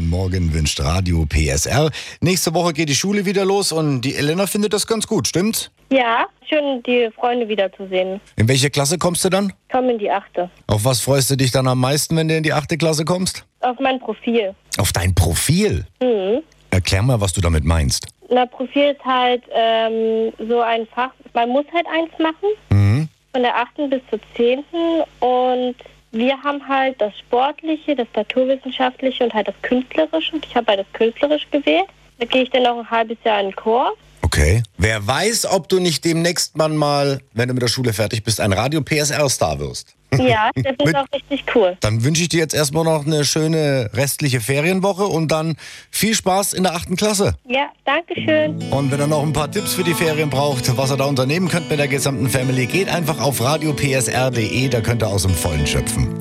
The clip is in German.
schönen Morgen wünscht Radio PSR. Nächste Woche geht die Schule wieder los und die Elena findet das ganz gut, stimmt's? Ja, schön, die Freunde wiederzusehen. In welche Klasse kommst du dann? Komm in die 8. Auf was freust du dich dann am meisten, wenn du in die 8. Klasse kommst? Auf mein Profil. Auf dein Profil? Mhm. Erklär mal, was du damit meinst. Na, Profil ist halt so ein Fach, man muss halt eins machen, von der 8. bis zur 10. Und wir haben halt das Sportliche, das Naturwissenschaftliche und halt das Künstlerische. Ich habe halt das Künstlerische gewählt. Da gehe ich dann noch ein halbes Jahr in den Chor. Okay. Wer weiß, ob du nicht demnächst mal, wenn du mit der Schule fertig bist, ein Radio-PSR-Star wirst. Ja, das ist auch richtig cool. Dann wünsche ich dir jetzt erstmal noch eine schöne restliche Ferienwoche und dann viel Spaß in der 8. Klasse. Ja, danke schön. Und wenn ihr noch ein paar Tipps für die Ferien braucht, was ihr da unternehmen könnt mit der gesamten Family, geht einfach auf radiopsr.de, da könnt ihr aus dem Vollen schöpfen.